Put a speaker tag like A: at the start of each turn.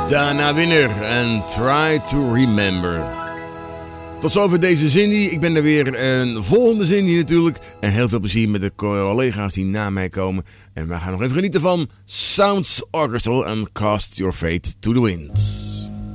A: Dana Winner en Try to Remember. Tot zover deze Cindy. Ik ben er weer een volgende Cindy natuurlijk. En heel veel plezier met de collega's die na mij komen. En we gaan nog even genieten van Sounds Orchestral en Cast Your Fate to the Wind.